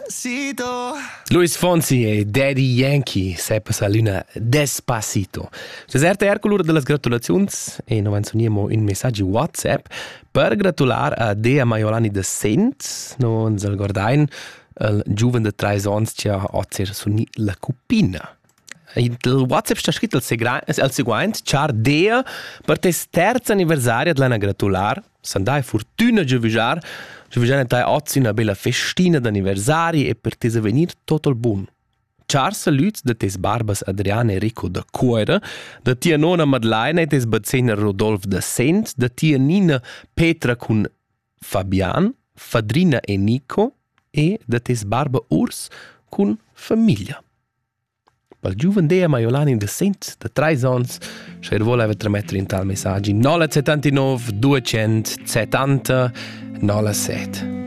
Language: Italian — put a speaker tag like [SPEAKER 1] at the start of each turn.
[SPEAKER 1] Despacito.
[SPEAKER 2] Luis Fonsi e Daddy Yankee seppa sa luna Despacito. Deserta Ercolur de las gratulazions e non avanzoniamo un messaggio WhatsApp per gratular a Dea Maiolani de Sent, non zal guardain il giuven de 3 ans c'ha ozer suni la cupina. Il WhatsApp sta scritto al seguente, char Dea per tes terzo anniversario dell'anno gratular, sandai fortuna giovijar tai oggi una bella festina d'anniversari e per tes venir tutto il buon. Char saluts de tes barbas Adriana e Rico de Cuera, de tia nonna Madeleine e tes bazzena Rodolf de Sent, de tia nina Petra con Fabian, fadrina e Nico e de tes barba Urs con famiglia. Pal giuven Dea Maiolani de Sent, de 3 ans, se voleva tramettere in tal messaggi 979 270 97.